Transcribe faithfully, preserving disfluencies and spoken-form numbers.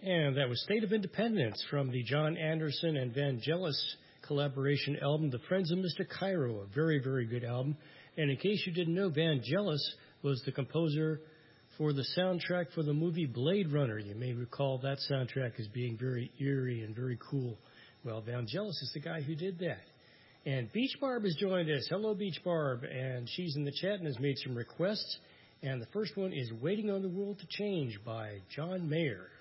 And that was State of Independence from the John Anderson and Vangelis collaboration album, The Friends of Mister Cairo, a very, very good album. And in case you didn't know, Vangelis was the composer for the soundtrack for the movie Blade Runner. You may recall that soundtrack as being very eerie and very cool. Well, Vangelis is the guy who did that. And Beach Barb has joined us. Hello, Beach Barb. And she's in the chat and has made some requests. And the first one is Waiting on the World to Change by John Mayer.